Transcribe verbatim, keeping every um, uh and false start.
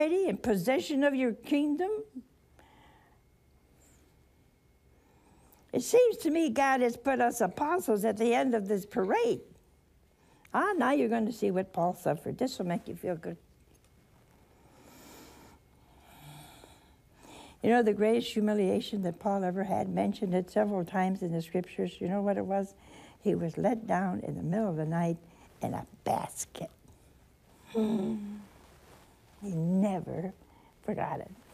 in possession of your kingdom? It seems to me God has put us apostles at the end of this parade. Ah, now you're going to see what Paul suffered. This will make you feel good. You know, the greatest humiliation that Paul ever had, mentioned it several times in the scriptures. You know what it was? He was let down in the middle of the night in a basket. He never forgot it.